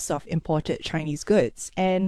lots of imported Chinese goods. And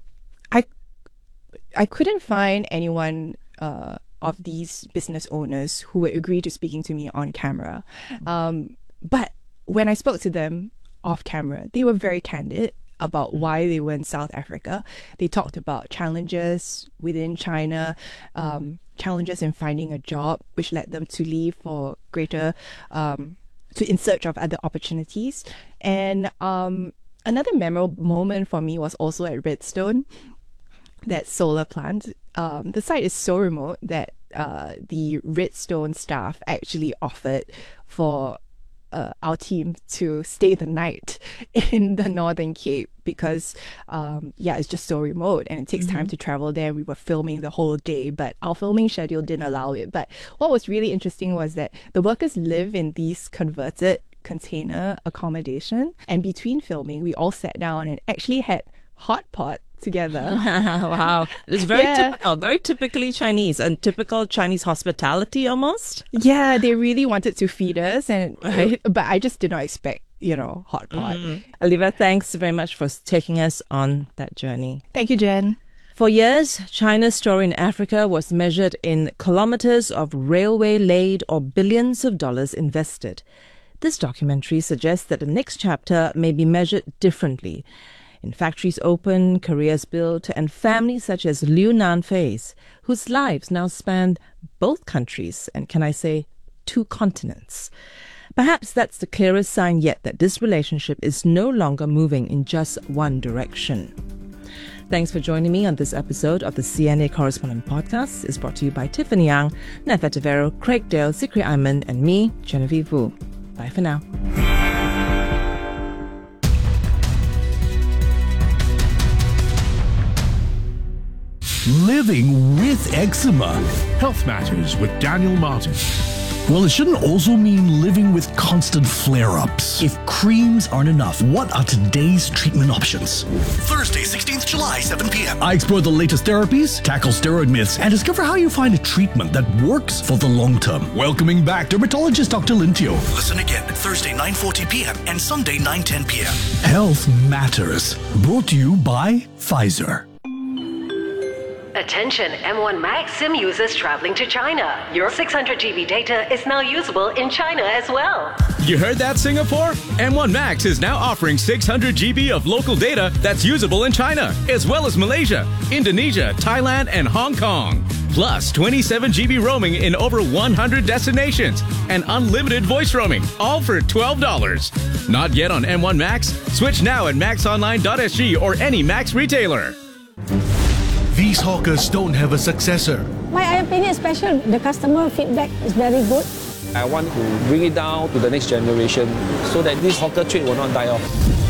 I couldn't find anyone of these business owners who would agree to speaking to me on camera. But when I spoke to them off camera, they were very candid about why they were in South Africa. They talked about challenges within China, challenges in finding a job, which led them to leave for greater, in search of other opportunities. And another memorable moment for me was also at Redstone, that solar plant. The site is so remote that the Redstone staff actually offered for our team to stay the night in the Northern Cape because it's just so remote and it takes time to travel there. We were filming the whole day, but our filming schedule didn't allow it. But what was really interesting was that the workers live in these converted container accommodation, and between filming we all sat down and actually had hot pot together. Wow. It's very typically Chinese and typical Chinese hospitality almost. Yeah, they really wanted to feed us, but I just did not expect, hot pot. Olivia, thanks very much for taking us on that journey. Thank you, Jen. For years, China's story in Africa was measured in kilometers of railway laid or billions of dollars invested. This documentary suggests that the next chapter may be measured differently. In factories opened, careers built, and families such as Liu Nanfei's, whose lives now span both countries and, can I say, 2 continents. Perhaps that's the clearest sign yet that this relationship is no longer moving in just one direction. Thanks for joining me on this episode of the CNA Correspondent Podcast. It's brought to you by Tiffany Yang, Nefet Tavero, Craig Dale, Sikri Ayman, and me, Genevieve Wu. Bye for now. Living with eczema. Health Matters with Daniel Martin. Well, it shouldn't also mean living with constant flare-ups. If creams aren't enough, what are today's treatment options? Thursday, 16th July, 7 p.m. I explore the latest therapies, tackle steroid myths, and discover how you find a treatment that works for the long term. Welcoming back dermatologist Dr. Lintio. Listen again, Thursday, 9:40 p.m. and Sunday, 9:10 p.m. Health Matters. Brought to you by Pfizer. Attention M1 Max SIM users traveling to China. Your 600 GB data is now usable in China as well. You heard that, Singapore? M1 Max is now offering 600 GB of local data that's usable in China, as well as Malaysia, Indonesia, Thailand, and Hong Kong. Plus 27 GB roaming in over 100 destinations and unlimited voice roaming, all for $12. Not yet on M1 Max? Switch now at maxonline.sg or any Max retailer. These hawkers don't have a successor. My opinion is special. The customer feedback is very good. I want to bring it down to the next generation so that this hawker trade will not die off.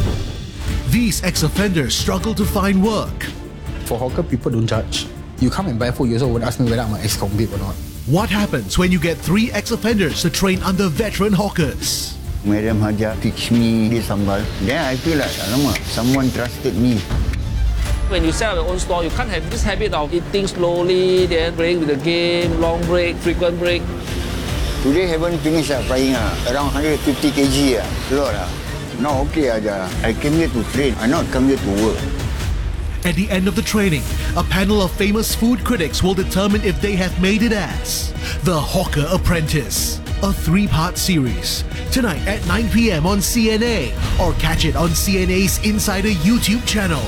These ex-offenders struggle to find work. For hawker, people don't judge. You come and buy food, you also would ask me whether I'm an ex-convict or not. What happens when you get 3 ex-offenders to train under veteran hawkers? Madam Haja teach me this sambal. Then I feel like, alamak, someone trusted me. When you sell your own store, you can't have this habit of eating slowly, then playing with the game, long break, frequent break. Today haven't finished frying, around 150 kg, a lot. Now okay, I came here to train, I not come here to work. At the end of the training, a panel of famous food critics will determine if they have made it as The Hawker Apprentice, a 3-part series. Tonight at 9 p.m. on CNA, or catch it on CNA's Insider YouTube channel.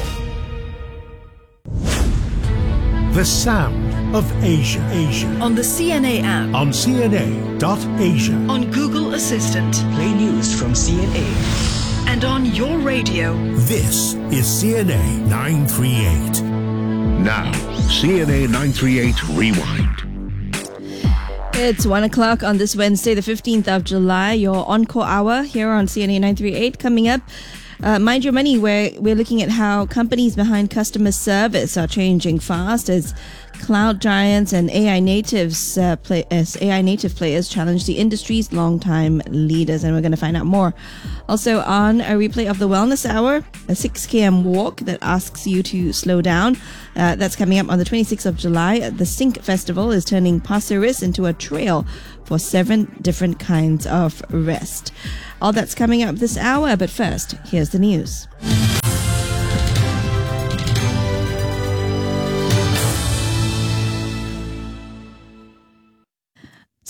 The Sound of Asia. On the CNA app. On CNA.Asia. On Google Assistant. Play news from CNA. And on your radio. This is CNA 938. Now, CNA 938 Rewind. It's 1 o'clock on this Wednesday, the 15th of July. Your Encore Hour here on CNA 938. Coming up, Mind Your Money, where we're looking at how companies behind customer service are changing fast as cloud giants and AI native players challenge the industry's longtime leaders, and we're going to find out more. Also on a replay of the Wellness Hour, a 6 km walk that asks you to slow down. That's coming up on the 26th of July. The Sync Festival is turning Pasir Ris into a trail for 7 different kinds of rest. All that's coming up this hour, but first, here's the news.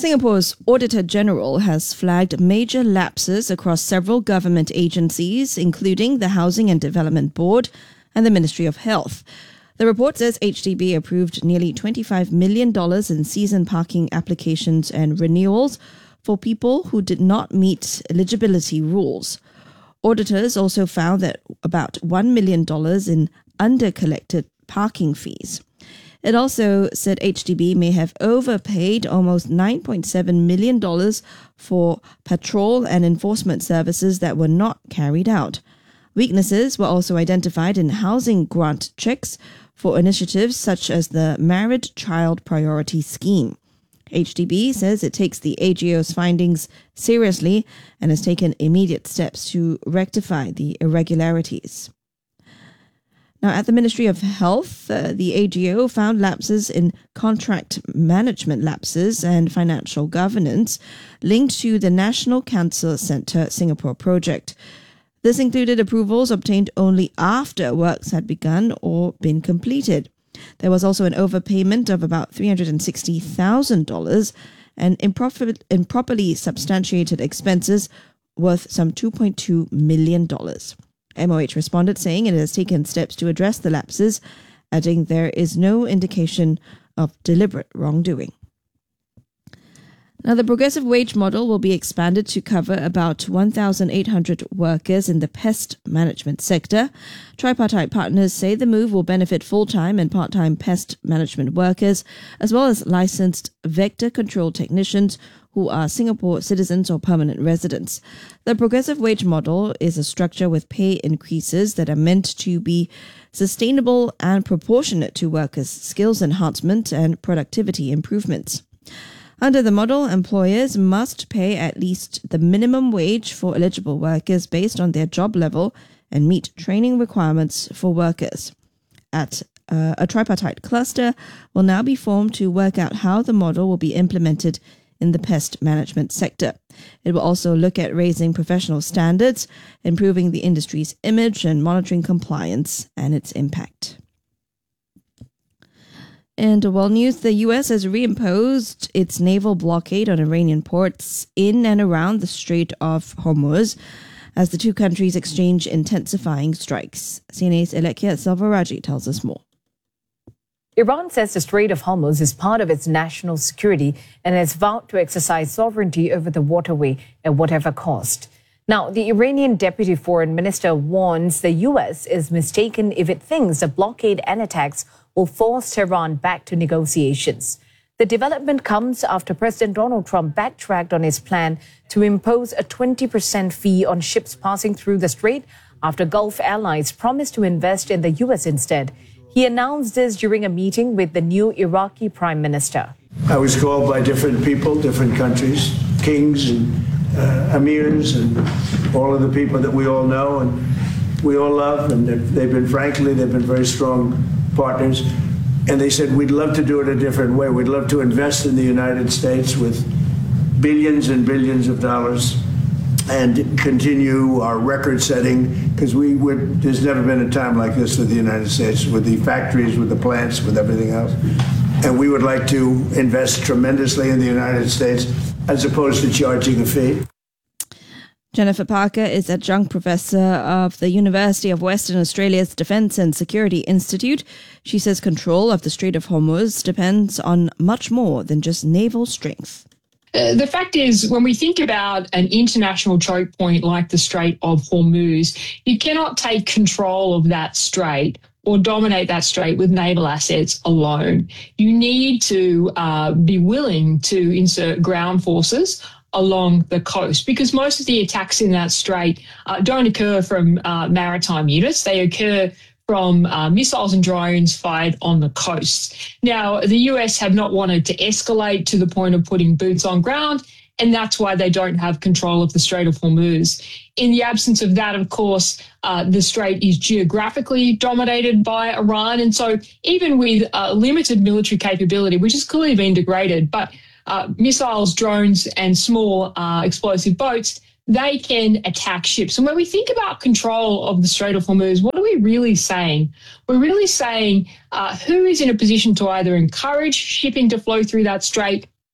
Singapore's Auditor General has flagged major lapses across several government agencies, including the Housing and Development Board and the Ministry of Health. The report says HDB approved nearly $25 million in season parking applications and renewals for people who did not meet eligibility rules. Auditors also found that about $1 million in under-collected parking fees. It also said HDB may have overpaid almost $9.7 million for patrol and enforcement services that were not carried out. Weaknesses were also identified in housing grant checks for initiatives such as the Married Child Priority Scheme. HDB says it takes the AGO's findings seriously and has taken immediate steps to rectify the irregularities. Now, at the Ministry of Health, the AGO found lapses in contract management lapses and financial governance linked to the National Cancer Centre Singapore project. This included approvals obtained only after works had begun or been completed. There was also an overpayment of about $360,000 and improperly substantiated expenses worth some $2.2 million. MOH responded saying it has taken steps to address the lapses, adding there is no indication of deliberate wrongdoing. Now, the progressive wage model will be expanded to cover about 1,800 workers in the pest management sector. Tripartite partners say the move will benefit full-time and part-time pest management workers, as well as licensed vector control technicians who are Singapore citizens or permanent residents. The progressive wage model is a structure with pay increases that are meant to be sustainable and proportionate to workers' skills enhancement and productivity improvements. Under the model, employers must pay at least the minimum wage for eligible workers based on their job level and meet training requirements for workers. A tripartite cluster will now be formed to work out how the model will be implemented in the pest management sector. It will also look at raising professional standards, improving the industry's image, and monitoring compliance and its impact. In world news, the US has reimposed its naval blockade on Iranian ports in and around the Strait of Hormuz as the two countries exchange intensifying strikes. CNA's Alekia Selvarajee tells us more. Iran says the Strait of Hormuz is part of its national security and has vowed to exercise sovereignty over the waterway at whatever cost. Now, the Iranian deputy foreign minister warns the U.S. is mistaken if it thinks the blockade and attacks will force Tehran back to negotiations. The development comes after President Donald Trump backtracked on his plan to impose a 20% fee on ships passing through the strait after Gulf allies promised to invest in the U.S. instead. He announced this during a meeting with the new Iraqi prime minister. I was called by different people, different countries, kings and emirs and all of the people that we all know and we all love. And they've been very strong partners. And they said, we'd love to do it a different way. We'd love to invest in the United States with billions and billions of dollars and continue our record setting, because there's never been a time like this for the United States, with the factories, with the plants, with everything else. And we would like to invest tremendously in the United States as opposed to charging a fee. Jennifer Parker is adjunct professor of the University of Western Australia's Defence and Security Institute. She says control of the Strait of Hormuz depends on much more than just naval strength. The fact is, when we think about an international choke point like the Strait of Hormuz, you cannot take control of that strait or dominate that strait with naval assets alone. You need to be willing to insert ground forces along the coast, because most of the attacks in that strait don't occur from maritime units. They occur from missiles and drones fired on the coast. Now, the US have not wanted to escalate to the point of putting boots on ground, and that's why they don't have control of the Strait of Hormuz. In the absence of that, of course, the strait is geographically dominated by Iran, and so even with limited military capability, which has clearly been degraded, but missiles, drones, and small explosive boats, they can attack ships. And when we think about control of the Strait of Hormuz, what are we really saying? We're really saying who is in a position to either encourage shipping to flow through that strait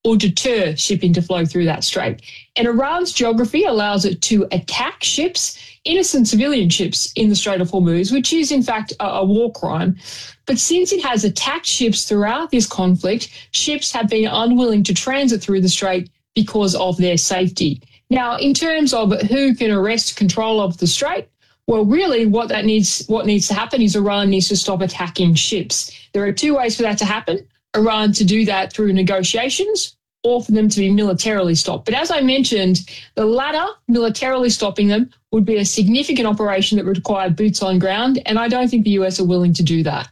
or deter shipping to flow through that strait. And Iran's geography allows it to attack ships, innocent civilian ships in the Strait of Hormuz, which is in fact a war crime. But since it has attacked ships throughout this conflict, ships have been unwilling to transit through the strait because of their safety. Now, in terms of who can arrest control of the strait, well, really what needs to happen is Iran needs to stop attacking ships. There are two ways for that to happen. Iran to do that through negotiations or for them to be militarily stopped. But as I mentioned, the latter, militarily stopping them, would be a significant operation that would require boots on ground, and I don't think the US are willing to do that.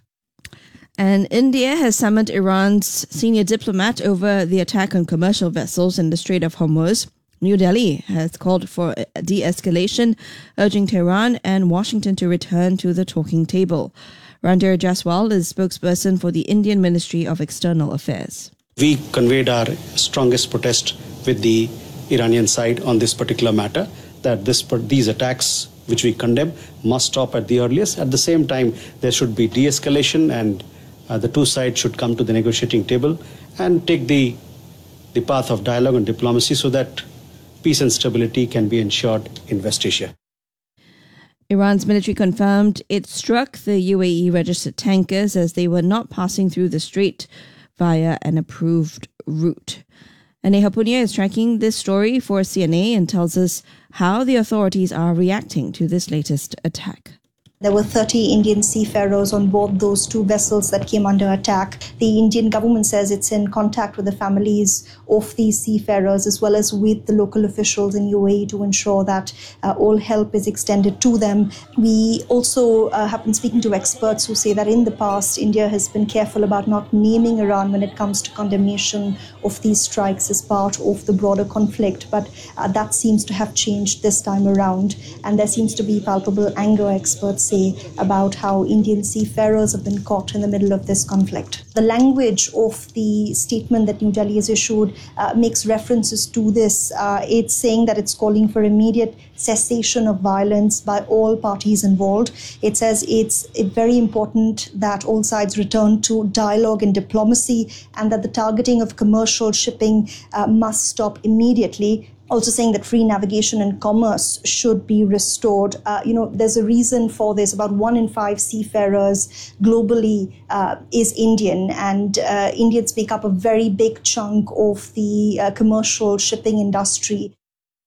And India has summoned Iran's senior diplomat over the attack on commercial vessels in the Strait of Hormuz. New Delhi has called for de-escalation, urging Tehran and Washington to return to the talking table. Randir Jaswal is spokesperson for the Indian Ministry of External Affairs. We conveyed our strongest protest with the Iranian side on this particular matter, that these attacks, which we condemn, must stop at the earliest. At the same time, there should be de-escalation, and the two sides should come to the negotiating table and take the path of dialogue and diplomacy so that peace and stability can be ensured in West Asia. Iran's military confirmed it struck the UAE-registered tankers as they were not passing through the strait via an approved route. And Neha Punya is tracking this story for CNA and tells us how the authorities are reacting to this latest attack. There were 30 Indian seafarers on board those two vessels that came under attack. The Indian government says it's in contact with the families of these seafarers as well as with the local officials in UAE to ensure that all help is extended to them. We also have been speaking to experts who say that in the past, India has been careful about not naming Iran when it comes to condemnation of these strikes as part of the broader conflict. But that seems to have changed this time around. And there seems to be palpable anger, experts say, about how Indian seafarers have been caught in the middle of this conflict. The language of the statement that New Delhi has issued makes references to this. It's saying that it's calling for immediate cessation of violence by all parties involved. It says it's very important that all sides return to dialogue and diplomacy, and that the targeting of commercial shipping must stop immediately. Also saying that free navigation and commerce should be restored. There's a reason for this. About 1 in 5 seafarers globally is Indian, and Indians make up a very big chunk of the commercial shipping industry.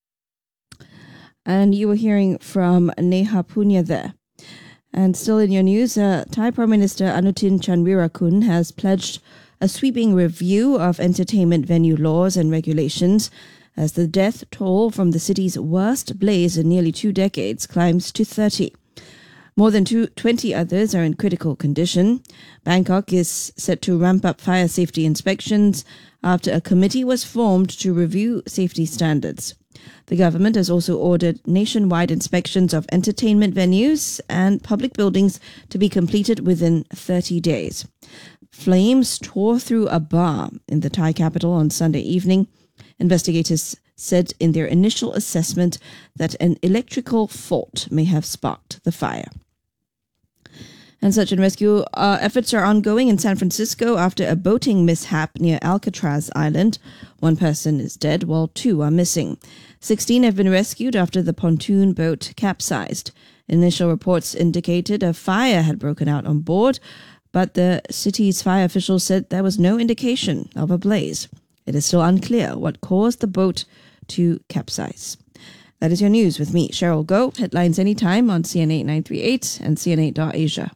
And you were hearing from Neha Punya there. And still in your news, Thai Prime Minister Anutin Chanvirakul has pledged a sweeping review of entertainment venue laws and regulations as the death toll from the city's worst blaze in nearly 2 decades climbs to 30. More than 20 others are in critical condition. Bangkok is set to ramp up fire safety inspections after a committee was formed to review safety standards. The government has also ordered nationwide inspections of entertainment venues and public buildings to be completed within 30 days. Flames tore through a bar in the Thai capital on Sunday evening. Investigators said in their initial assessment that an electrical fault may have sparked the fire. And search and rescue efforts are ongoing in San Francisco after a boating mishap near Alcatraz Island. 1 person is dead while 2 are missing. 16 have been rescued after the pontoon boat capsized. Initial reports indicated a fire had broken out on board, but the city's fire officials said there was no indication of a blaze. It is still unclear what caused the boat to capsize. That is your news with me, Cheryl Goh. Headlines anytime on CNA 938 and CNA.Asia.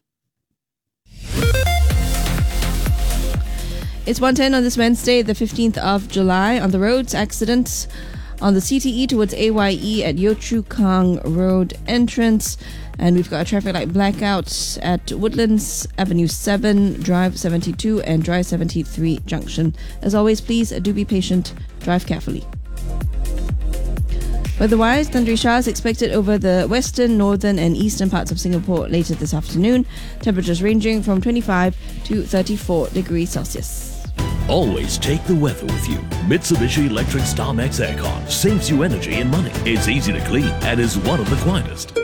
It's 1:10 on this Wednesday, the 15th of July. On the roads, accidents on the CTE towards AYE at Yio Chu Kang Road entrance. And we've got a traffic light blackouts at Woodlands Avenue 7, Drive 72 and Drive 73 junction. As always, please do be patient, drive carefully. Weather-wise, thundery showers expected over the western, northern and eastern parts of Singapore later this afternoon. Temperatures ranging from 25 to 34 degrees Celsius. Always take the weather with you. Mitsubishi Electric Starmax Aircon saves you energy and money. It's easy to clean and is one of the quietest.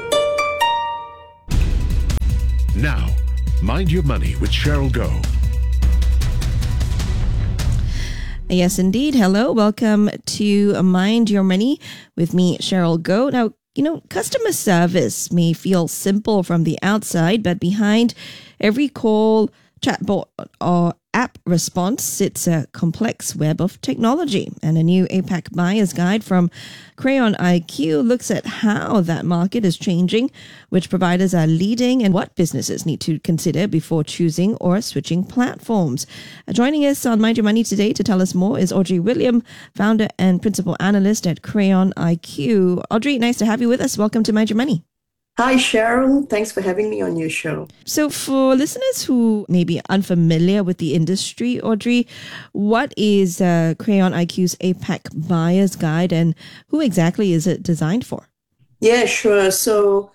Now, Mind Your Money with Cheryl Goh. Yes, indeed. Hello. Welcome to Mind Your Money with me, Cheryl Goh. Now, customer service may feel simple from the outside, but behind every call, chatbot, or app response sits a complex web of technology. And a new APAC buyer's guide from Crayon IQ looks at how that market is changing, which providers are leading, and what businesses need to consider before choosing or switching platforms. Joining us on Mind Your Money today to tell us more is Audrey William, founder and principal analyst at Crayon IQ. Audrey, nice to have you with us. Welcome to Mind Your Money. Hi, Cheryl. Thanks for having me on your show. So for listeners who may be unfamiliar with the industry, Audrey, what is Crayon IQ's APAC Buyer's Guide, and who exactly is it designed for? Yeah, sure. So,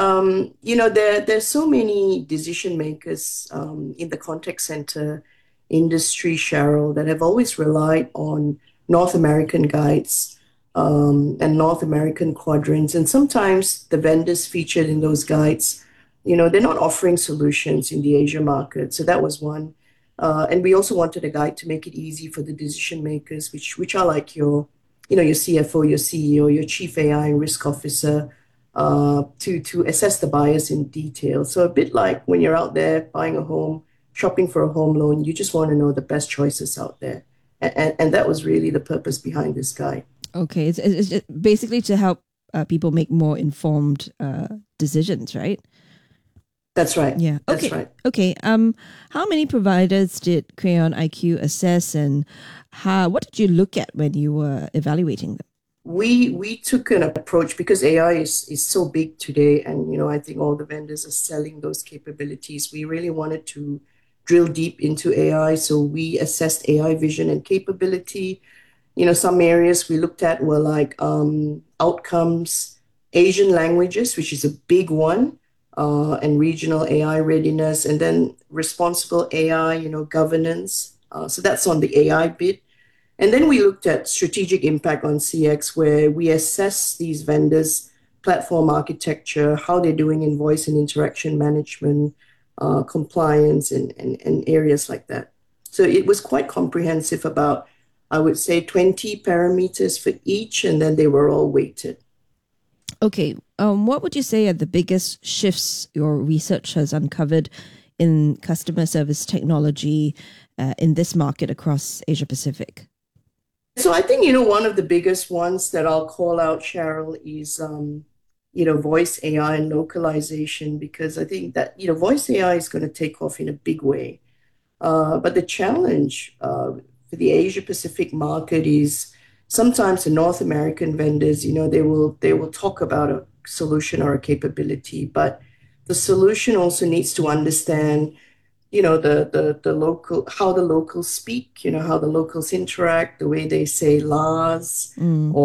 there's so many decision makers in the contact center industry, Cheryl, that have always relied on North American guides and North American quadrants. And sometimes the vendors featured in those guides, they're not offering solutions in the Asia market. So that was one. And we also wanted a guide to make it easy for the decision makers, which are like your CFO, your CEO, your chief AI and risk officer, to assess the buyers in detail. So a bit like when you're out there buying a home, shopping for a home loan, you just want to know the best choices out there. And that was really the purpose behind this guide. Okay, it's basically to help people make more informed decisions, right? That's right. Yeah. That's right. Okay. How many providers did Crayon IQ assess, and what did you look at when you were evaluating them? We took an approach because AI is so big today, and I think all the vendors are selling those capabilities. We really wanted to drill deep into AI, so we assessed AI vision and capability. Some areas we looked at were like outcomes, Asian languages, which is a big one, and regional AI readiness, and then responsible AI, governance. So that's on the AI bit. And then we looked at strategic impact on CX, where we assess these vendors' platform architecture, how they're doing in voice and interaction management, compliance, and areas like that. So it was quite comprehensive, about, I would say, 20 parameters for each, and then they were all weighted. Okay. What would you say are the biggest shifts your research has uncovered in customer service technology in this market across Asia Pacific? So I think, one of the biggest ones that I'll call out, Cheryl, is, voice AI and localization, because I think that, voice AI is going to take off in a big way. But the challenge for the Asia Pacific market is sometimes the North American vendors, they will talk about a solution or a capability, but the solution also needs to understand, the local, how the locals speak, how the locals interact, the way they say Lars,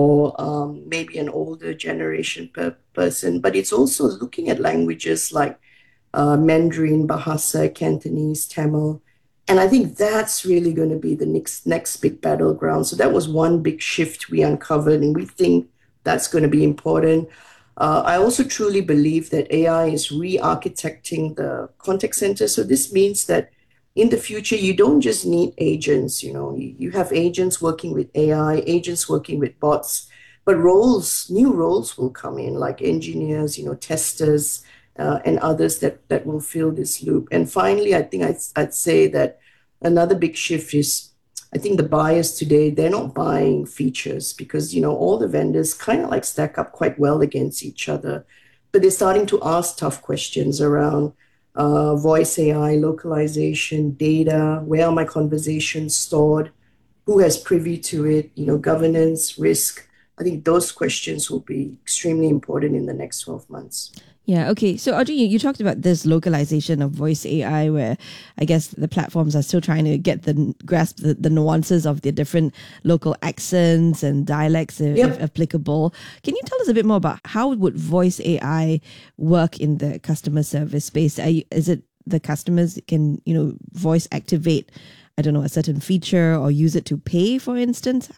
or maybe an older generation person. But it's also looking at languages like Mandarin, Bahasa, Cantonese, Tamil. And I think that's really going to be the next big battleground. So that was one big shift we uncovered, and we think that's going to be important. I also truly believe that AI is re-architecting the contact center. So this means that in the future, you don't just need agents. You have agents working with AI, agents working with bots, but new roles will come in, like engineers, testers, and others that will fill this loop. And finally, I think I'd say that another big shift is, I think the buyers today, they're not buying features because, all the vendors kind of like stack up quite well against each other, but they're starting to ask tough questions around voice AI, localization, data, where are my conversations stored, who has privy to it, governance, risk. I think those questions will be extremely important in the next 12 months. Yeah, okay. So Audrey, you talked about this localization of voice AI, where I guess the platforms are still trying to grasp the nuances of the different local accents and dialects, if applicable. Can you tell us a bit more about how would voice AI work in the customer service space? Is it the customers can, voice activate, I don't know, a certain feature or use it to pay, for instance?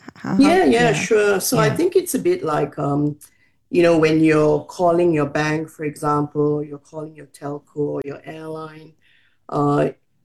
Sure. So I think it's a bit like, when you're calling your bank, for example, or you're calling your telco or your airline,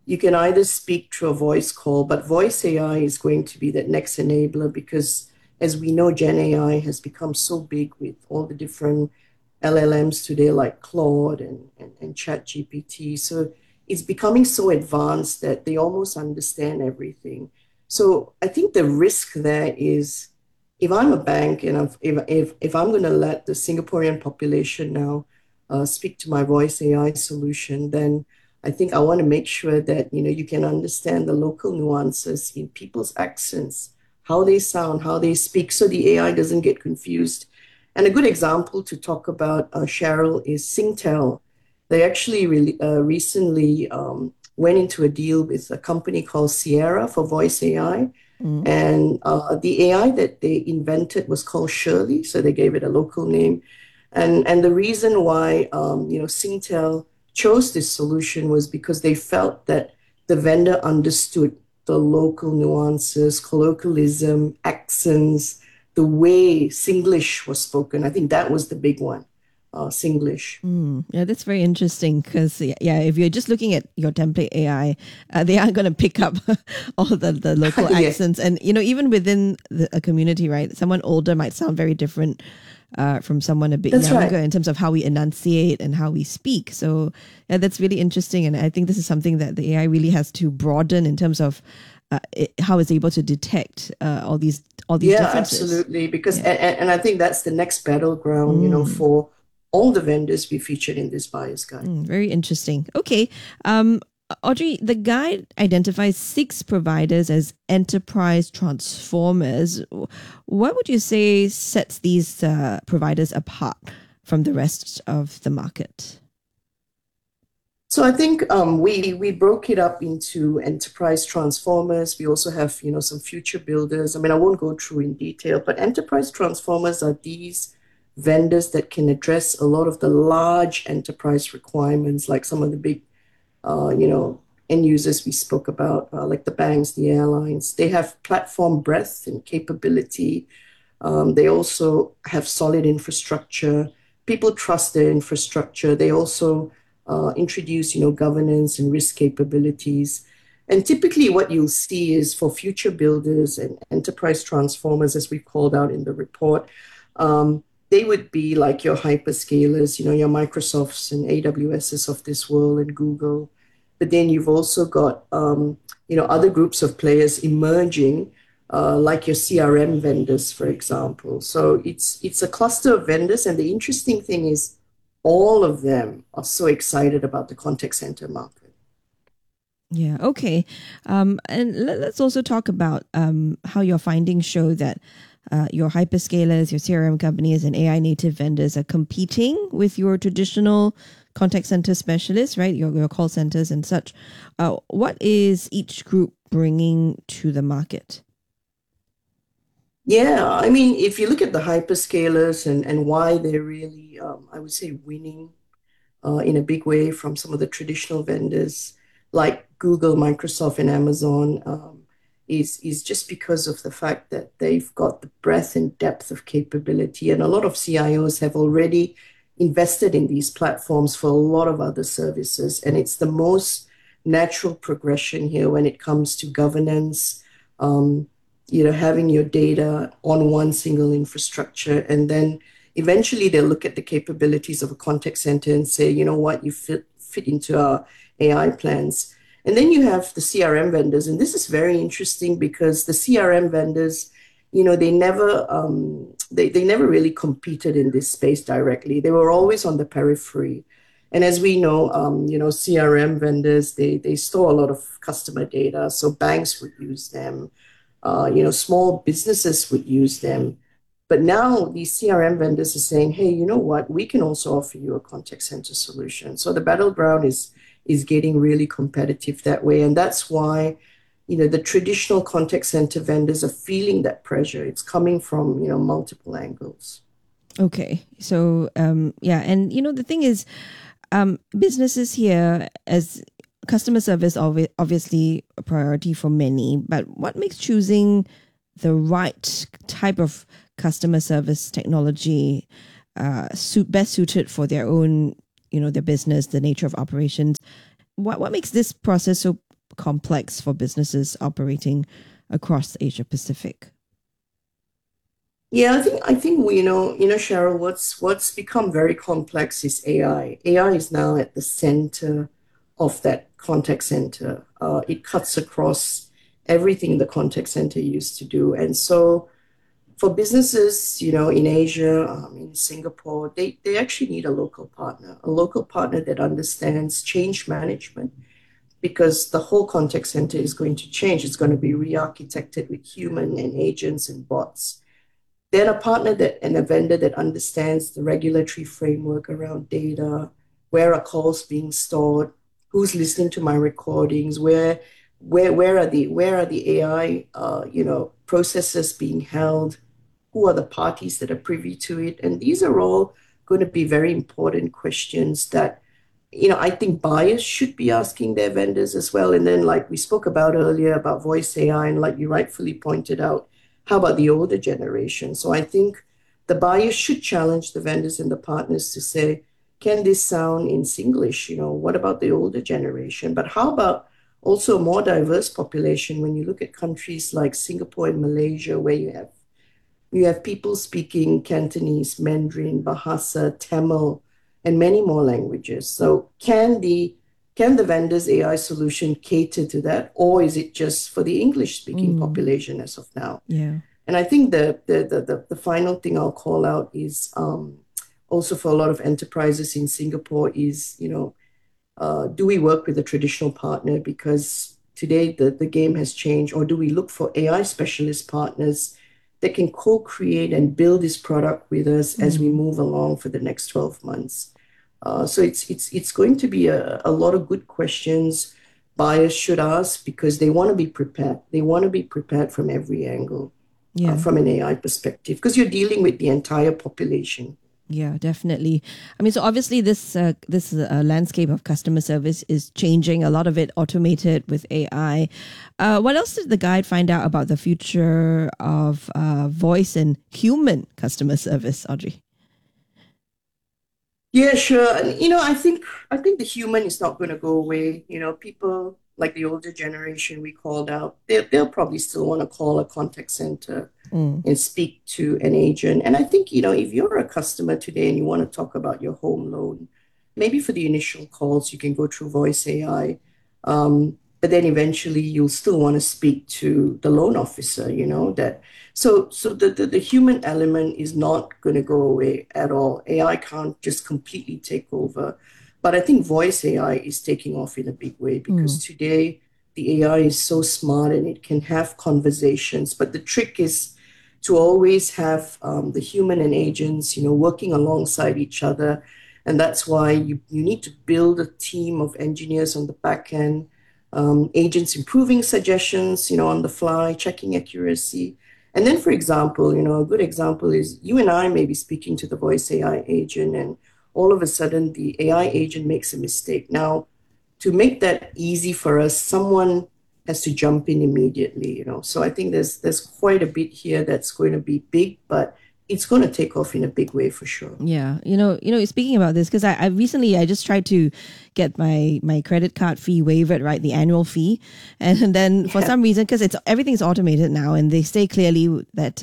you can either speak through a voice call, but voice AI is going to be that next enabler because, as we know, Gen AI has become so big with all the different LLMs today, like Claude and ChatGPT. So it's becoming so advanced that they almost understand everything. So I think the risk there is, if I'm a bank and if I'm going to let the Singaporean population now speak to my voice AI solution, then I think I want to make sure that, you can understand the local nuances in people's accents, how they sound, how they speak, so the AI doesn't get confused. And a good example to talk about, Cheryl, is Singtel. They actually recently went into a deal with a company called Sierra for voice AI. And the AI that they invented was called Shirley, so they gave it a local name. And the reason why Singtel chose this solution was because they felt that the vendor understood the local nuances, colloquialism, accents, the way Singlish was spoken. I think that was the big one, Singlish. Yeah, that's very interesting because, if you're just looking at your template AI, they aren't going to pick up all the local Yeah. accents. And, even within a community, right, someone older might sound very different from someone a bit That's younger right. in terms of how we enunciate and how we speak. So that's really interesting. And I think this is something that the AI really has to broaden in terms of how it's able to detect all these Yeah, differences. absolutely. Because and I think that's the next battleground, for all the vendors we featured in this buyer's guide. Very interesting. Okay. Audrey, the guide identifies 6 providers as enterprise transformers. What would you say sets these providers apart from the rest of the market? So I think we broke it up into enterprise transformers. We also have, some future builders. I mean, I won't go through in detail, but enterprise transformers are these vendors that can address a lot of the large enterprise requirements, like some of the big, end users we spoke about, like the banks, the airlines. They have platform breadth and capability. They also have solid infrastructure. People trust their infrastructure. They also introduce, governance and risk capabilities. And typically what you'll see is for future builders and enterprise transformers, as we called out in the report, they would be like your hyperscalers, your Microsofts and AWSs of this world and Google. But then you've also got, other groups of players emerging, like your CRM vendors, for example. So it's a cluster of vendors. And the interesting thing is all of them are so excited about the contact center market. Yeah, okay. And let's also talk about how your findings show that your hyperscalers, your CRM companies, and AI native vendors are competing with your traditional contact center specialists, right? Your call centers and such. What is each group bringing to the market? Yeah, I mean, if you look at the hyperscalers and why they're really, I would say, winning in a big way from some of the traditional vendors like Google, Microsoft, and Amazon, is just because of the fact that they've got the breadth and depth of capability. And a lot of CIOs have already invested in these platforms for a lot of other services. And it's the most natural progression here when it comes to governance, having your data on one single infrastructure. And then eventually they'll look at the capabilities of a contact center and say, you know what, you fit into our AI plans. And then you have the CRM vendors. And this is very interesting because the CRM vendors, they never really competed in this space directly. They were always on the periphery. And as we know, CRM vendors, they store a lot of customer data. So banks would use them. Small businesses would use them. But now these CRM vendors are saying, hey, you know what? We can also offer you a contact center solution. So the battleground is getting really competitive that way. And that's why, the traditional contact center vendors are feeling that pressure. It's coming from, multiple angles. Okay. So, and, the thing is, businesses here, as customer service, obviously a priority for many, but what makes choosing the right type of customer service technology best suited for their own, their business, the nature of operations? What makes this process so complex for businesses operating across Asia Pacific? Yeah, I think we Cheryl, what's become very complex is AI. AI is now at the center of that contact center. It cuts across everything the contact center used to do. And so for businesses, in Asia, in Singapore, they actually need a local partner that understands change management, because the whole contact center is going to change. It's going to be re-architected with human and agents and bots. Then a partner and a vendor that understands the regulatory framework around data, where are calls being stored, who's listening to my recordings, where are the AI processes being held, who are the parties that are privy to it, and these are all going to be very important questions that I think buyers should be asking their vendors as well. And then, like we spoke about earlier about voice AI, and like you rightfully pointed out, how about the older generation? So I think the buyers should challenge the vendors and the partners to say, can this sound in Singlish? What about the older generation? But how about also a more diverse population? When you look at countries like Singapore and Malaysia, where you have people speaking Cantonese, Mandarin, Bahasa, Tamil, and many more languages. So can the vendor's AI solution cater to that, or is it just for the English-speaking population as of now? Yeah. And I think the final thing I'll call out is also for a lot of enterprises in Singapore is, do we work with a traditional partner? Because today the game has changed. Or do we look for AI specialist partners that can co-create and build this product with us as we move along for the next 12 months? So it's going to be a lot of good questions buyers should ask, because they want to be prepared. They want to be prepared from every angle, from an AI perspective, because you're dealing with the entire population. Yeah, definitely. I mean, so obviously this landscape of customer service is changing. A lot of it automated with AI. What else did the guide find out about the future of voice and human customer service, Audrey? Yeah, sure. And, I think the human is not going to go away. People like the older generation we called out, they'll probably still want to call a contact center and speak to an agent. And I think, if you're a customer today and you want to talk about your home loan, maybe for the initial calls, you can go through voice AI. But then eventually you'll still want to speak to the loan officer, So the human element is not going to go away at all. AI can't just completely take over. But I think voice AI is taking off in a big way, because today the AI is so smart and it can have conversations. But the trick is to always have the human and agents, working alongside each other. And that's why you need to build a team of engineers on the back end, agents improving suggestions, on the fly, checking accuracy. And then, for example, a good example is you and I may be speaking to the voice AI agent, and all of a sudden the AI agent makes a mistake. Now, to make that easy for us, someone has to jump in immediately, So I think there's quite a bit here that's going to be big, but it's going to take off in a big way for sure. Yeah. Speaking about this, because I recently just tried to get my credit card fee waived, right? The annual fee. And then for some reason, because everything's automated now, and they say clearly that,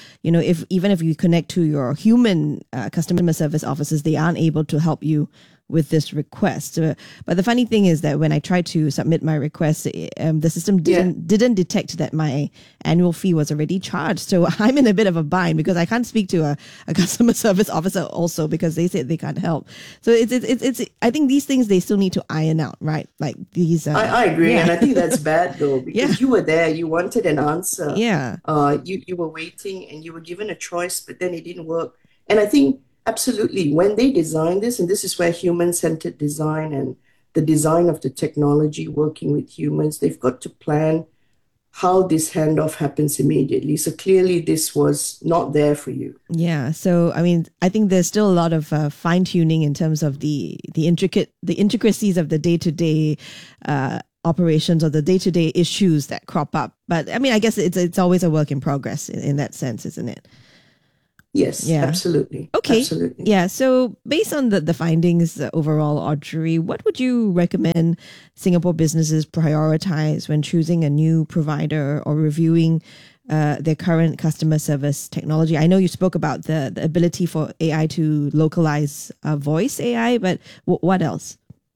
if you connect to your human customer service officers, they aren't able to help you with this request. But the funny thing is that when I tried to submit my request, the system didn't detect that my annual fee was already charged. So I'm in a bit of a bind, because I can't speak to a customer service officer also, because they said they can't help. So it's I think these things, they still need to iron out, right? Like these. I agree. And I think that's bad though, because you were there, you wanted an answer. Yeah. You were waiting and you were given a choice, but then it didn't work. And I think absolutely, when they design this, and this is where human-centered design and the design of the technology working with humans, they've got to plan how this handoff happens immediately. So clearly this was not there for you. Yeah. So, I mean, I think there's still a lot of fine-tuning in terms of the intricacies of the day-to-day operations or the day-to-day issues that crop up. But I mean, I guess it's always a work in progress in that sense, isn't it? Yes, Yeah. absolutely. Okay. Absolutely. Yeah. So, based on the findings overall, Audrey, what would you recommend Singapore businesses prioritize when choosing a new provider or reviewing their current customer service technology? I know you spoke about the ability for AI to localize voice AI, but what else?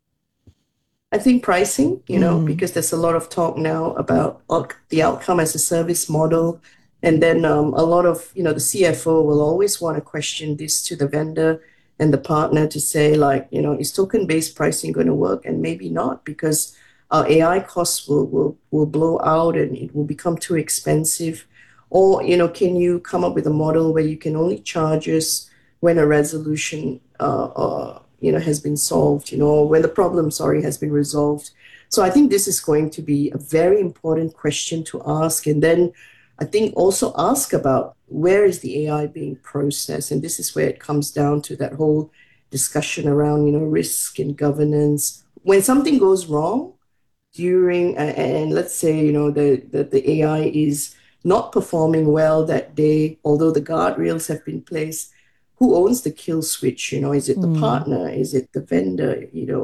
I think pricing, because there's a lot of talk now about the outcome as a service model. And then a lot of, the CFO will always want to question this to the vendor and the partner to say, like, is token-based pricing going to work? And maybe not, because our AI costs will blow out and it will become too expensive. Or, can you come up with a model where you can only charge us when a resolution has been solved, when the problem, has been resolved. So I think this is going to be a very important question to ask. And then I think also ask about where is the AI being processed? And this is where it comes down to that whole discussion around, risk and governance. When something goes wrong during, and let's say, the AI is not performing well that day, although the guardrails have been placed, who owns the kill switch? Is it the partner? Is it the vendor?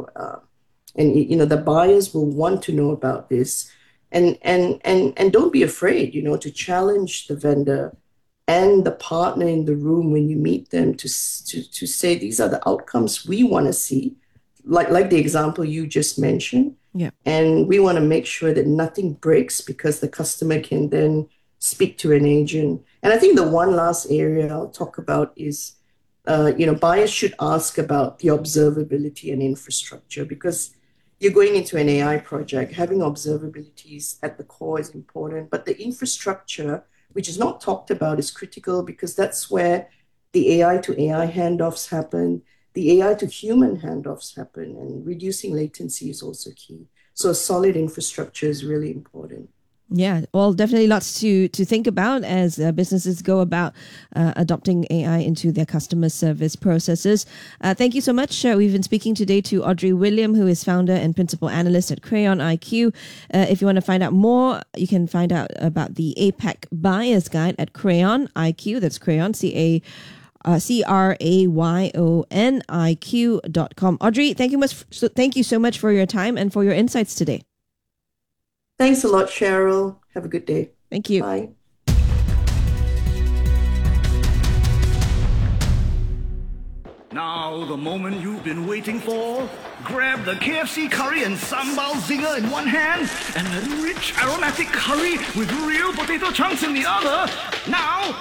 And the buyers will want to know about this, and don't be afraid, to challenge the vendor and the partner in the room when you meet them to say these are the outcomes we want to see, like the example you just mentioned. Yeah, and we want to make sure that nothing breaks because the customer can then speak to an agent. And I think the one last area I'll talk about is, buyers should ask about the observability and infrastructure, because you're going into an AI project. Having observabilities at the core is important, but the infrastructure, which is not talked about, is critical, because that's where the AI to AI handoffs happen, the AI to human handoffs happen, and reducing latency is also key. So a solid infrastructure is really important. Yeah, well, definitely lots to think about as businesses go about adopting AI into their customer service processes. Thank you so much. We've been speaking today to Audrey William, who is founder and principal analyst at Crayon IQ. If you want to find out more, you can find out about the APAC Buyer's Guide at Crayon IQ. That's Crayon, CRAYONIQ.com. Audrey, thank you so much for your time and for your insights today. Thanks a lot, Cheryl. Have a good day. Thank you. Bye. Now, the moment you've been waiting for. Grab the KFC curry and sambal zinger in one hand and a rich aromatic curry with real potato chunks in the other. Now,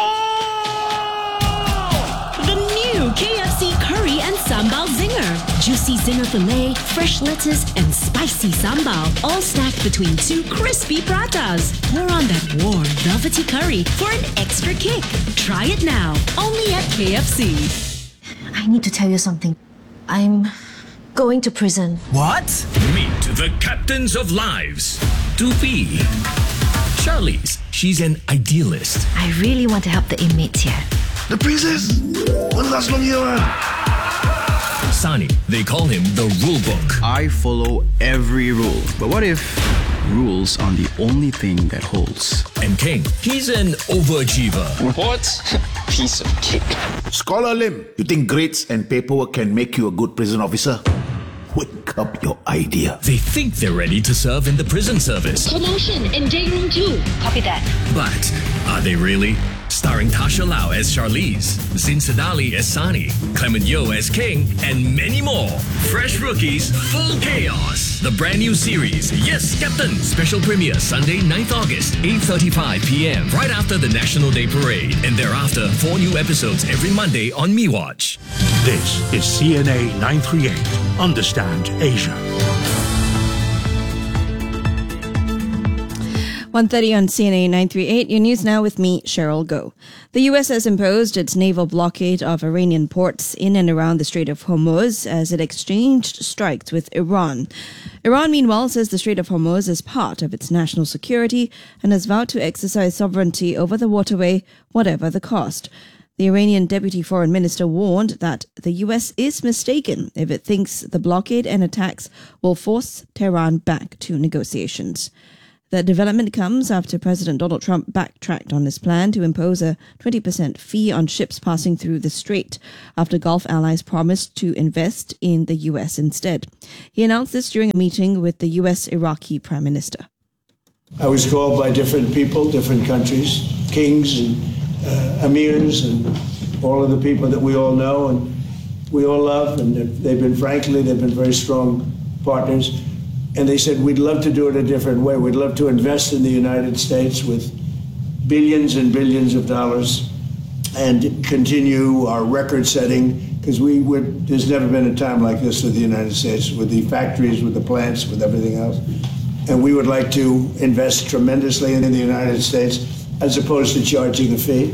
The new KFC Curry and Sambal Zinger. Juicy zinger filet, fresh lettuce, and spicy sambal, all stacked between two crispy pratas. Pour on that warm, velvety curry for an extra kick. Try it now, only at KFC. I need to tell you something. I'm going to prison. What? Meet the captains of lives. Doopy. Charlize, she's an idealist. I really want to help the inmates here. The princess? One last long year. Sani, they call him the rule book. I follow every rule. But what if rules aren't the only thing that holds? And King, he's an overachiever. What? Piece of cake. Scholar Lim, you think grades and paperwork can make you a good prison officer? Wake up your idea. They think they're ready to serve in the prison service. Promotion in day room 2. Copy that. But are they really? Starring Tasha Lau as Charlize, Zin Sadali as Sani, Clement Yeoh as King, and many more. Fresh rookies, full chaos. The brand new series, Yes, Captain. Special premiere Sunday, 9th August, 8:35 p.m. right after the National Day Parade. And thereafter, 4 new episodes every Monday on MeWatch. This is CNA 938. Understand Asia. 1:30 on CNA 938. Your news now with me, Cheryl Goh. The U.S. has imposed its naval blockade of Iranian ports in and around the Strait of Hormuz as it exchanged strikes with Iran. Iran, meanwhile, says the Strait of Hormuz is part of its national security and has vowed to exercise sovereignty over the waterway, whatever the cost. The Iranian deputy foreign minister warned that the U.S. is mistaken if it thinks the blockade and attacks will force Tehran back to negotiations. The development comes after President Donald Trump backtracked on his plan to impose a 20% fee on ships passing through the strait after Gulf allies promised to invest in the U.S. instead. He announced this during a meeting with the U.S. Iraqi Prime Minister. I was called by different people, different countries, kings and emirs and all of the people that we all know and we all love, and they've been very strong partners. And they said, we'd love to do it a different way. We'd love to invest in the United States with billions and billions of dollars and continue our record setting, because there's never been a time like this with the United States, with the factories, with the plants, with everything else. And we would like to invest tremendously in the United States as opposed to charging a fee.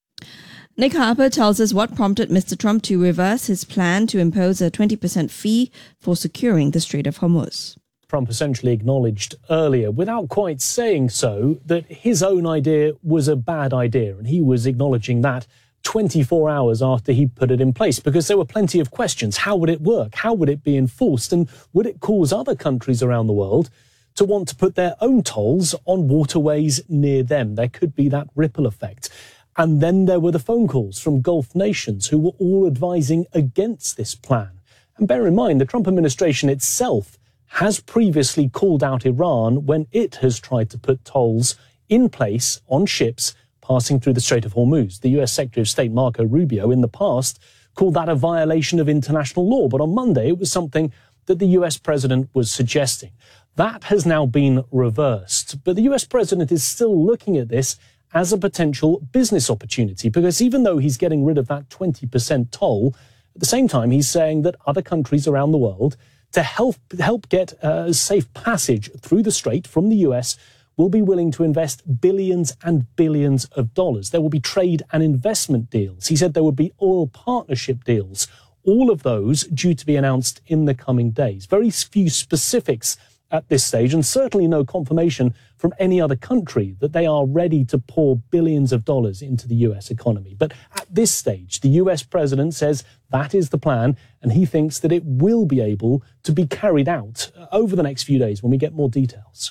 Nick Harper tells us what prompted Mr. Trump to reverse his plan to impose a 20% fee for securing the Strait of Hormuz. Trump essentially acknowledged earlier, without quite saying so, that his own idea was a bad idea. And he was acknowledging that 24 hours after he put it in place, because there were plenty of questions. How would it work? How would it be enforced? And would it cause other countries around the world to want to put their own tolls on waterways near them? There could be that ripple effect. And then there were the phone calls from Gulf nations who were all advising against this plan. And bear in mind, the Trump administration itself has previously called out Iran when it has tried to put tolls in place on ships passing through the Strait of Hormuz. The US Secretary of State Marco Rubio in the past called that a violation of international law. But on Monday, it was something that the US president was suggesting. That has now been reversed. But the US president is still looking at this as a potential business opportunity, because even though he's getting rid of that 20% toll, at the same time, he's saying that other countries around the world, to help get safe passage through the strait from the US, will be willing to invest billions and billions of dollars. There will be trade and investment deals. He said there would be oil partnership deals. All of those due to be announced in the coming days. Very few specifics at this stage, and certainly no confirmation from any other country that they are ready to pour billions of dollars into the US economy. But at this stage, the US president says that is the plan, and he thinks that it will be able to be carried out over the next few days when we get more details.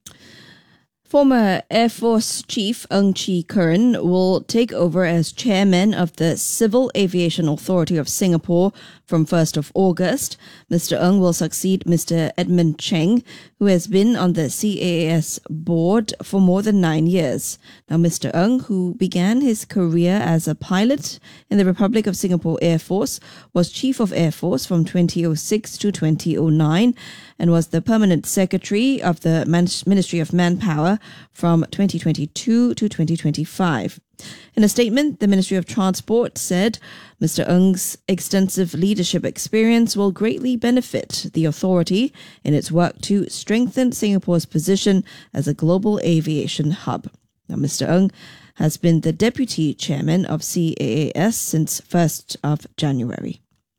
Former Air Force Chief Ng Chee Kern will take over as chairman of the Civil Aviation Authority of Singapore from 1st of August. Mr. Ng will succeed Mr. Edmund Cheng, who has been on the CAAS board for more than 9 years. Now, Mr. Ng, who began his career as a pilot in the Republic of Singapore Air Force, was Chief of Air Force from 2006 to 2009 and was the permanent secretary of the Ministry of Manpower from 2022 to 2025. In a statement, the Ministry of Transport said Mr. Ng's extensive leadership experience will greatly benefit the authority in its work to strengthen Singapore's position as a global aviation hub. Now, Mr. Ng has been the deputy chairman of CAAS since 1st of January.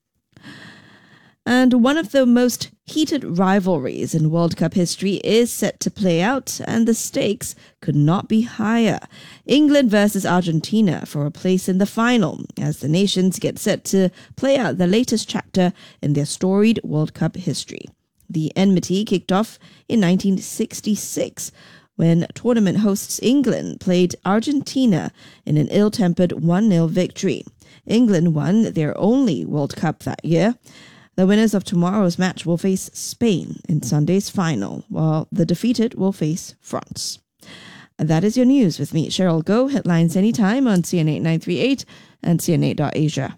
And one of the most heated rivalries in World Cup history is set to play out, and the stakes could not be higher. England versus Argentina for a place in the final, as the nations get set to play out the latest chapter in their storied World Cup history. The enmity kicked off in 1966, when tournament hosts England played Argentina in an ill-tempered 1-0 victory. England won their only World Cup that year. The winners of tomorrow's match will face Spain in Sunday's final, while the defeated will face France. And that is your news with me, Cheryl Goh. Headlines anytime on CNA 938 and CNA.Asia.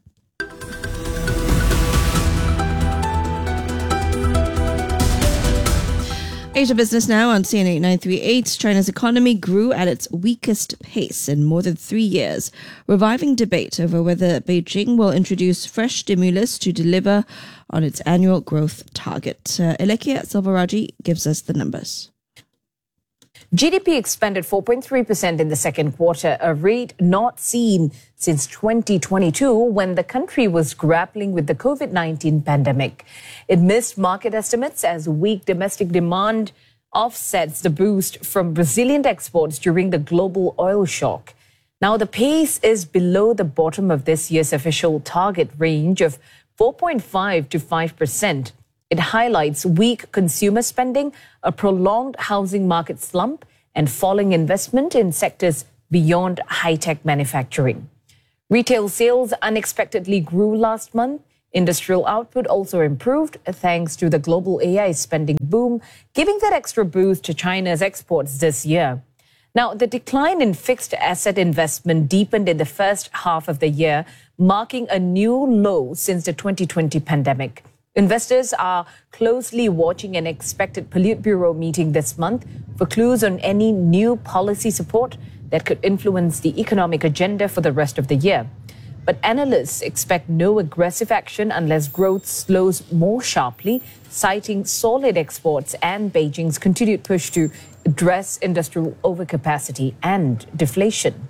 Asia Business Now on CNA 938. China's economy grew at its weakest pace in more than 3 years, reviving debate over whether Beijing will introduce fresh stimulus to deliver on its annual growth target. Elekia Silvaraji gives us the numbers. GDP expanded 4.3% in the second quarter, a rate not seen since 2022 when the country was grappling with the COVID-19 pandemic. It missed market estimates as weak domestic demand offsets the boost from Brazilian exports during the global oil shock. Now, the pace is below the bottom of this year's official target range of 4.5 to 5%. It highlights weak consumer spending, a prolonged housing market slump, and falling investment in sectors beyond high-tech manufacturing. Retail sales unexpectedly grew last month. Industrial output also improved thanks to the global AI spending boom, giving that extra boost to China's exports this year. Now, the decline in fixed asset investment deepened in the first half of the year, marking a new low since the 2020 pandemic. Investors are closely watching an expected Politburo meeting this month for clues on any new policy support that could influence the economic agenda for the rest of the year. But analysts expect no aggressive action unless growth slows more sharply, citing solid exports and Beijing's continued push to address industrial overcapacity and deflation.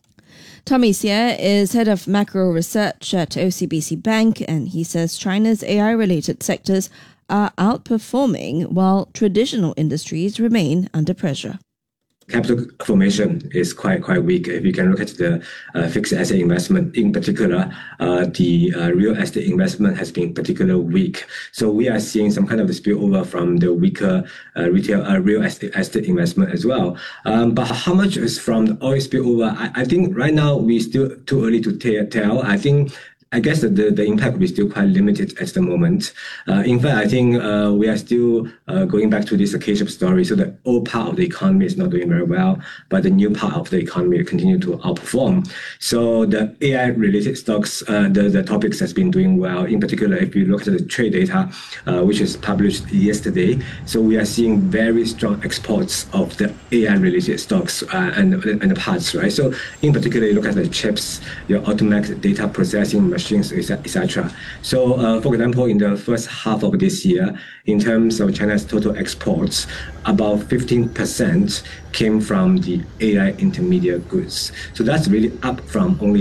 Tommy Xie is head of macro research at OCBC Bank, and he says China's AI-related sectors are outperforming while traditional industries remain under pressure. Capital formation is quite weak. If you can look at the fixed asset investment, in particular, the real estate investment has been particularly weak. So we are seeing some kind of spillover from the weaker real estate investment as well. But how much is from the oil spillover? I think right now we still too early to tell. I guess that the impact will be still quite limited at the moment. In fact, I think we are still going back to this K-shaped story. So the old part of the economy is not doing very well, but the new part of the economy continue to outperform. So the AI-related stocks, the topics has been doing well. In particular, if you look at the trade data, which is published yesterday, so we are seeing very strong exports of the AI-related stocks and the parts, right? So in particular, you look at the chips, your automatic data processing machines, etc. So, for example, in the first half of this year, in terms of China's total exports, about 15% came from the AI intermediate goods. So that's really up from only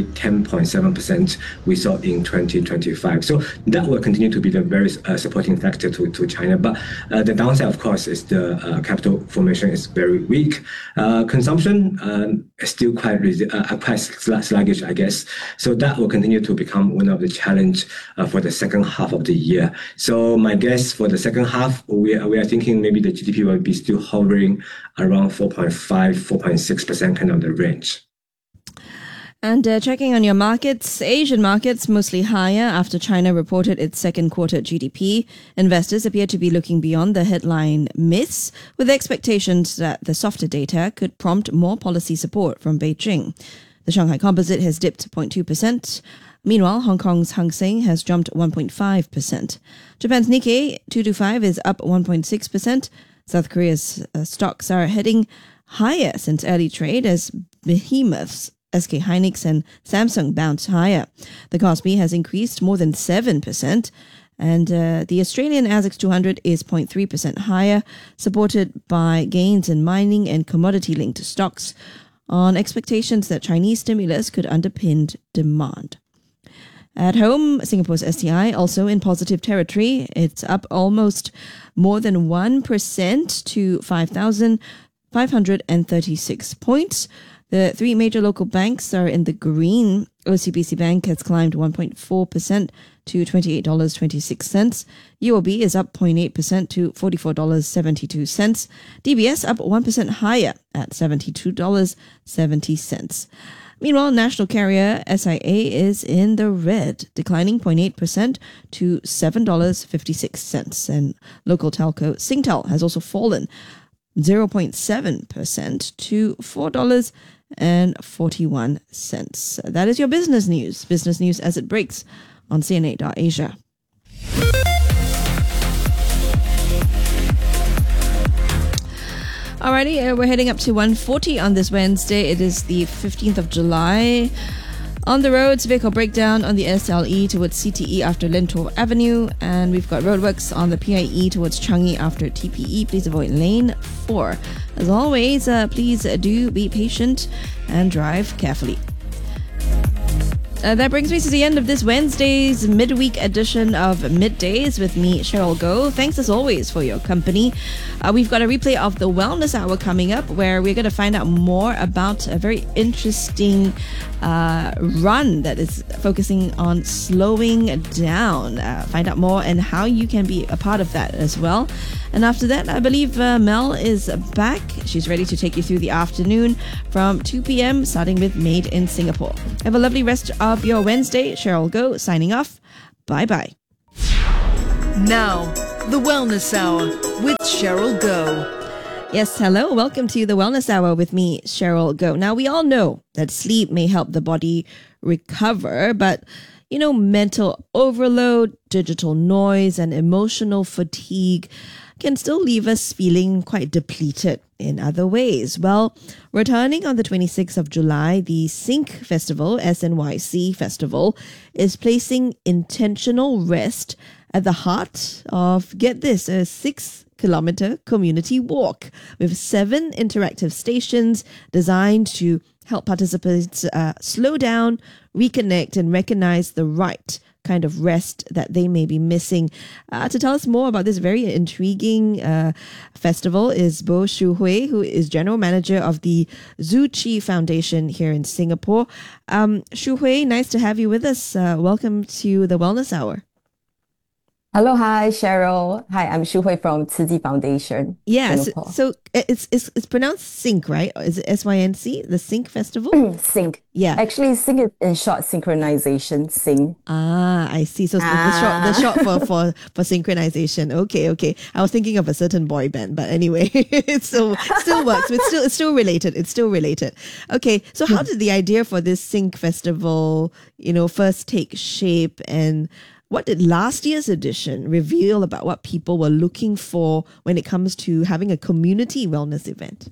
10.7% we saw in 2025. So that will continue to be the very supporting factor to China. But the downside, of course, is the capital formation is very weak. Consumption is still quite sluggish, I guess. So that will continue to become one of the challenge for the second half of the year. So my guess for the second half, we are thinking maybe the GDP will be still hovering around 4.6% kind of the range. And checking on your markets, Asian markets mostly higher after China reported its second quarter GDP. Investors appear to be looking beyond the headline miss, with expectations that the softer data could prompt more policy support from Beijing. The Shanghai Composite has dipped 0.2%. Meanwhile, Hong Kong's Hang Seng has jumped 1.5%. Japan's Nikkei 225 is up 1.6%. South Korea's stocks are heading higher since early trade as behemoths SK Hynix and Samsung bounce higher. The Kospi has increased more than 7%, and the Australian ASX 200 is 0.3% higher, supported by gains in mining and commodity-linked stocks on expectations that Chinese stimulus could underpin demand. At home, Singapore's STI also in positive territory. It's up almost more than 1% to 5,536 points. The three major local banks are in the green. OCBC Bank has climbed 1.4% to $28.26. UOB is up 0.8% to $44.72. DBS up 1% higher at $72.70. Meanwhile, national carrier SIA is in the red, declining 0.8% to $7.56. And local telco Singtel has also fallen 0.7% to $4.41. That is your business news. Business news as it breaks on CNA.Asia. Alrighty, we're heading up to 1:40 on this Wednesday. It is the 15th of July. On the roads, vehicle breakdown on the SLE towards CTE after Lentor Avenue, and we've got roadworks on the PIE towards Changi after TPE. Please avoid lane 4. As always, please do be patient and drive carefully. That brings me to the end of this Wednesday's midweek edition of Middays with me, Cheryl Goh. Thanks as always for your company. We've got a replay of the Wellness Hour coming up, where we're going to find out more about a very interesting run that is focusing on slowing down. Find out more and how you can be a part of that as well. And after that, I believe Mel is back. She's ready to take you through the afternoon from 2 p.m. starting with Made in Singapore. Have a lovely rest of your Wednesday. Cheryl Goh signing off. Bye-bye. Now, the Wellness Hour with Cheryl Goh. Yes, hello. Welcome to the Wellness Hour with me, Cheryl Goh. Now, we all know that sleep may help the body recover, but mental overload, digital noise, and emotional fatigue can still leave us feeling quite depleted in other ways. Well, returning on the 26th of July, the Sync Festival, SNYC Festival, is placing intentional rest at the heart of, get this, a 6-kilometer community walk with 7 interactive stations designed to help participants slow down, reconnect, and recognize the right kind of rest that they may be missing. To tell us more about this very intriguing festival is Bo Shu Hui, who is General Manager of the Tzu Chi Foundation here in Singapore. Shu Hui, nice to have you with us. Welcome to the Wellness Hour. Hello, hi, Cheryl. Hi, I'm Shu Hui from Tzu Chi Foundation. Yes, so it's pronounced Sync, right? Is it SYNC, the Sync Festival? Sync. Yeah. Actually, Sync is in short, synchronization, Sync. Ah, I see. So the short for synchronization. Okay. I was thinking of a certain boy band, but anyway, it still works. It's still related. Okay, so how did the idea for this Sync Festival, first take shape, and what did last year's edition reveal about what people were looking for when it comes to having a community wellness event?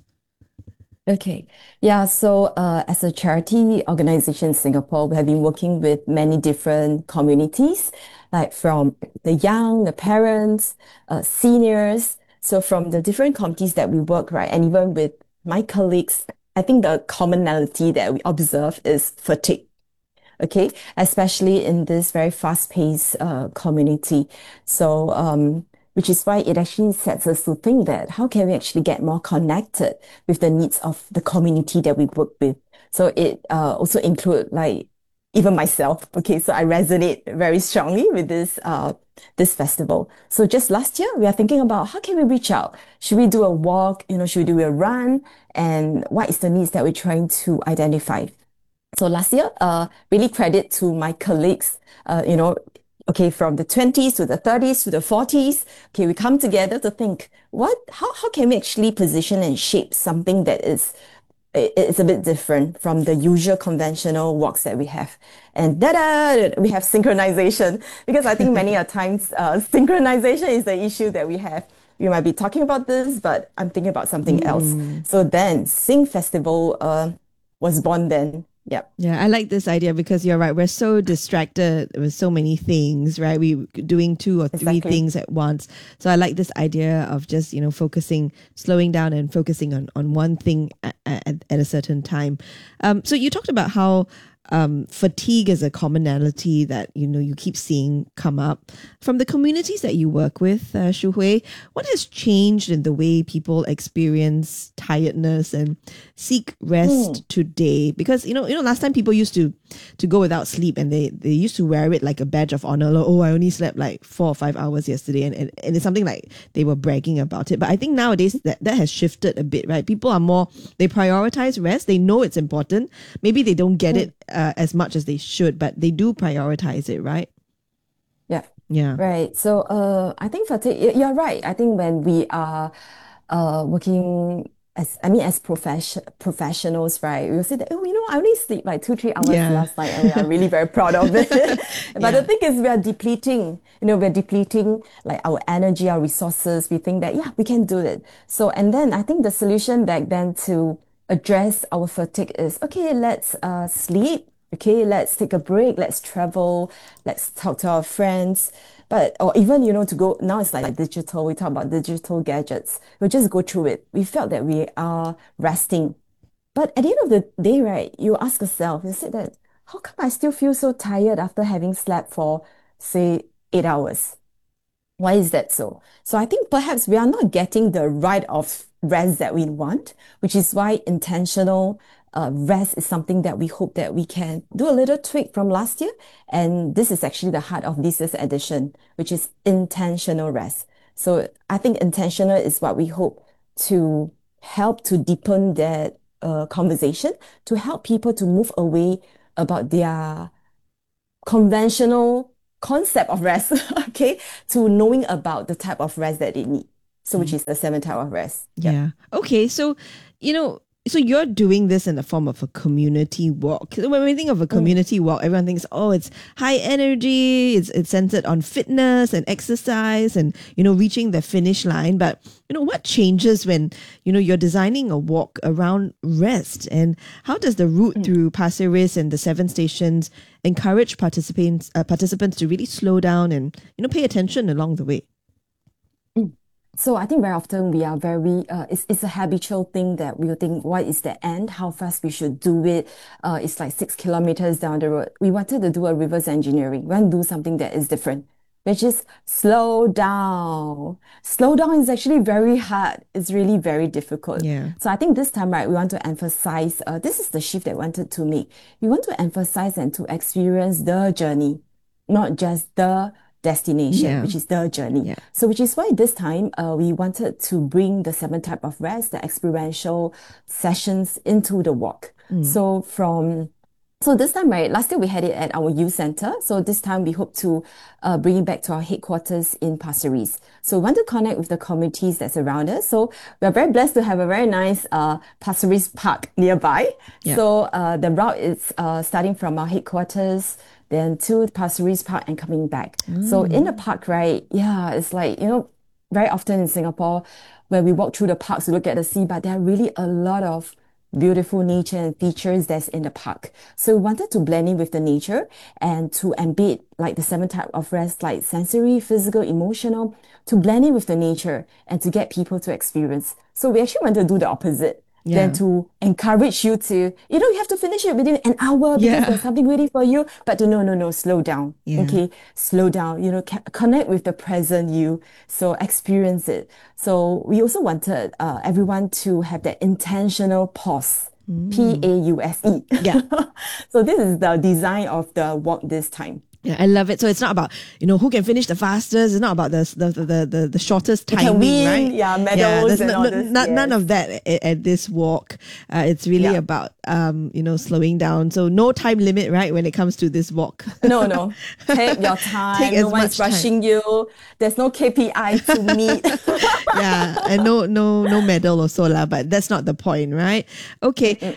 Okay. Yeah. So as a charity organization in Singapore, we have been working with many different communities, like from the young, the parents, seniors. So from the different communities that we work, right, and even with my colleagues, I think the commonality that we observe is fatigue. Okay, especially in this very fast-paced community. So, which is why it actually sets us to think that how can we actually get more connected with the needs of the community that we work with. So it also include like even myself. Okay, so I resonate very strongly with this festival. So just last year, we are thinking about how can we reach out? Should we do a walk? Should we do a run? And what is the needs that we're trying to identify? So last year, really credit to my colleagues, okay, from the 20s to the 30s to the 40s. Okay, we come together to think, how can we actually position and shape something that is a bit different from the usual conventional walks that we have. And we have synchronization, because I think many a times synchronization is the issue that we have. We might be talking about this, but I'm thinking about something else. So then Sync Festival was born then. Yep. Yeah, I like this idea because you're right. We're so distracted with so many things, right? We're doing 2 or 3 things at once. So I like this idea of just, focusing, slowing down and focusing on one thing at a certain time. So you talked about how fatigue is a commonality that, you keep seeing come up. From the communities that you work with, Shu Hui, what has changed in the way people experience tiredness and seek rest today? Because, last time people used to go without sleep, and they used to wear it like a badge of honor. Like, I only slept like 4 or 5 hours yesterday. And it's something like they were bragging about it. But I think nowadays that has shifted a bit, right? People are more, they prioritize rest. They know it's important. Maybe they don't get it as much as they should, but they do prioritize it, right? Yeah. Right. So I think fatigue, you're right. I think when we are working as professionals, right, we will say that, I only sleep like 2-3 hours last night, and we are really very proud of it. But the thing is, we are depleting, like our energy, our resources. We think that, we can do it. So, and then I think the solution back then to address our fatigue is, okay, let's sleep. Okay, let's take a break. Let's travel. Let's talk to our friends. Or even, to go, now it's like digital. We talk about digital gadgets. We'll just go through it. We felt that we are resting. But at the end of the day, right, you ask yourself, you say that, how come I still feel so tired after having slept for, say, 8 hours? Why is that so? So I think perhaps we are not getting the right of rest that we want, which is why intentional rest is something that we hope that we can do a little tweak from last year. And this is actually the heart of this year's edition, which is intentional rest. So I think intentional is what we hope to help to deepen that conversation, to help people to move away about their conventional concept of rest, okay, to knowing about the type of rest that they need. So, which is the 7 type of rest. Yeah. Okay. So, so you're doing this in the form of a community walk. When we think of a community walk, everyone thinks, oh, it's high energy, it's centered on fitness and exercise and, reaching the finish line. But, what changes when, you're designing a walk around rest? And how does the route through Pasir Ris and the 7 stations encourage participants to really slow down and, pay attention along the way? So I think very often we are it's a habitual thing that we'll think, what is the end? How fast we should do it? It's like 6 kilometers down the road. We wanted to do a reverse engineering. We want to do something that is different, which is slow down. Slow down is actually very hard. It's really very difficult. Yeah. So I think this time, right, we want to emphasize, this is the shift that we wanted to make. We want to emphasize and to experience the journey, not just the destination, which is the journey. Yeah. So which is why this time we wanted to bring the 7 type of rest, the experiential sessions into the walk. So this time, right, last year we had it at our youth center. So this time we hope to bring it back to our headquarters in Pasir Ris. So we want to connect with the communities that's around us. So we're very blessed to have a very nice Pasir Ris park nearby. Yeah. So the route is starting from our headquarters, then to Pasir Ris Park and coming back. So in the park, right, it's like, very often in Singapore, where we walk through the parks to look at the sea, but there are really a lot of beautiful nature and features that's in the park. So we wanted to blend in with the nature and to embed like the 7 type of rest, like sensory, physical, emotional, to blend in with the nature and to get people to experience. So we actually wanted to do the opposite. Than to encourage you to, you have to finish it within an hour because there's something waiting for you. But to no, slow down. Okay, slow down. Connect with the present you. So experience it. So we also wanted everyone to have that intentional pause. Pause. Yeah. So this is the design of the walk this time. Yeah, I love it. So it's not about, who can finish the fastest. It's not about the shortest timing, can win, right? Yeah, medals and all this. None of that at this walk. It's really about, slowing down. So no time limit, right, when it comes to this walk. No. Take your time. No one's rushing you. There's no KPI to meet. Yeah, and no medal or so lah. But that's not the point, right? Okay.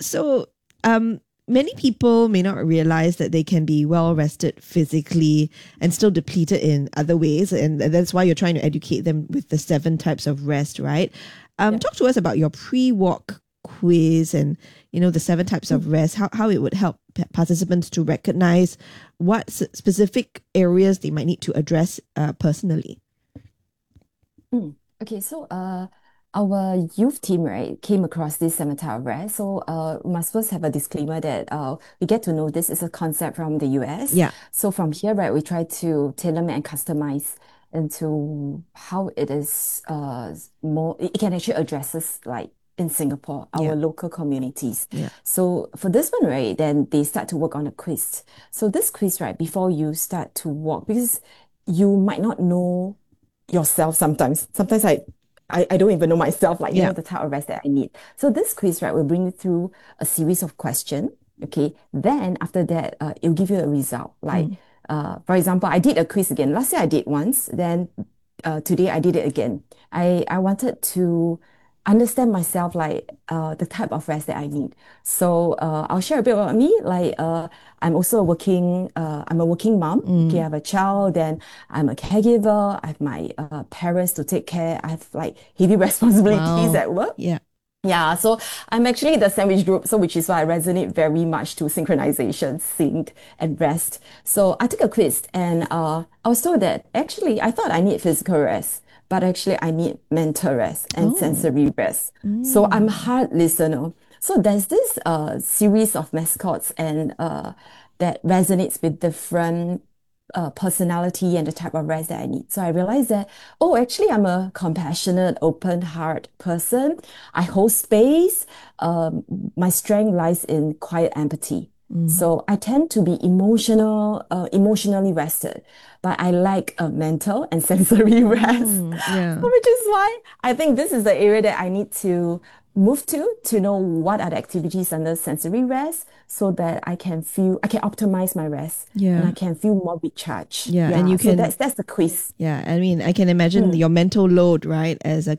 Many people may not realize that they can be well rested physically and still depleted in other ways. And that's why you're trying to educate them with the 7 types of rest, right? Talk to us about your pre-walk quiz and, the 7 types of rest, how it would help participants to recognize what specific areas they might need to address personally. Okay, so our youth team, right, came across this 7 type of rest. So we must first have a disclaimer that we get to know this is a concept from the US. Yeah. So from here, right, we try to tailor-make and customize into how it is it can actually address us like in Singapore, our local communities. Yeah. So for this one, right, then they start to work on a quiz. So this quiz, right, before you start to walk, because you might not know yourself sometimes. Sometimes I don't even know myself, like, the type of rest that I need. So this quiz, right, will bring you through a series of questions. Okay. Then after that, it'll give you a result. Like, for example, I did a quiz again. Last year I did once. Then today I did it again. I wanted to understand myself, like the type of rest that I need. So I'll share a bit about me. Like I'm also I'm a working mom. Okay, I have a child, then I'm a caregiver. I have my parents to take care. I have like heavy responsibilities at work. Yeah, so I'm actually the sandwich group, so which is why I resonate very much to synchronization, sync, and rest. So I took a quiz and I was told that actually I thought I need physical rest, but actually I need mental rest and sensory rest. So I'm a hard listener. So there's this series of mascots and that resonates with different personality and the type of rest that I need. So I realized that, actually I'm a compassionate, open heart person. I hold space. My strength lies in quiet empathy. So I tend to be emotionally rested, but I like a mental and sensory rest, which is why I think this is the area that I need to move to know what are the activities under sensory rest so that I can optimize my rest and I can feel more recharged. And you can, so that's the quiz. I mean, I can imagine your mental load, right, as a